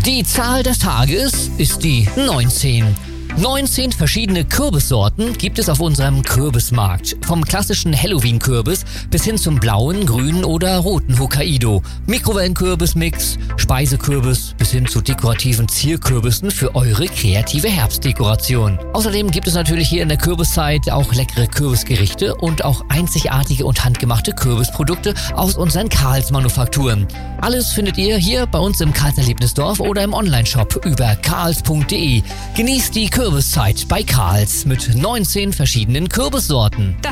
Die Zahl des Tages ist die 19. 19 verschiedene Kürbissorten gibt es auf unserem Kürbismarkt. Vom klassischen Halloween-Kürbis bis hin zum blauen, grünen oder roten Hokkaido. Mikrowellenkürbismix, Speisekürbis bis hin zu dekorativen Zierkürbissen für eure kreative Herbstdekoration. Außerdem gibt es natürlich hier in der Kürbiszeit auch leckere Kürbisgerichte und auch einzigartige und handgemachte Kürbisprodukte aus unseren Karls-Manufakturen. Alles findet ihr hier bei uns im Karls-Erlebnisdorf oder im Onlineshop über karls.de. Genießt die Kürbiszeit bei Karls mit 19 verschiedenen Kürbissorten.